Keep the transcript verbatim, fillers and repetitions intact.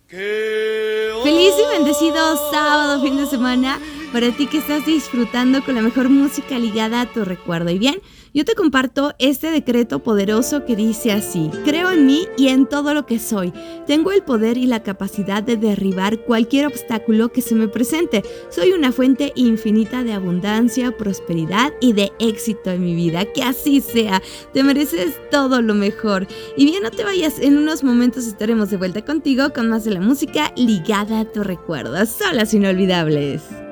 Feliz y bendecido sábado, fin de semana, para ti que estás disfrutando con la mejor música ligada a tu recuerdo. Y bien, yo te comparto este decreto poderoso que dice así: creo en mí y en todo lo que soy. Tengo el poder y la capacidad de derribar cualquier obstáculo que se me presente. Soy una fuente infinita de abundancia, prosperidad y de éxito en mi vida. Que así sea. Te mereces todo lo mejor. Y bien, no te vayas, en unos momentos estaremos de vuelta contigo con más de la música ligada a tu recuerdo. Solas inolvidables.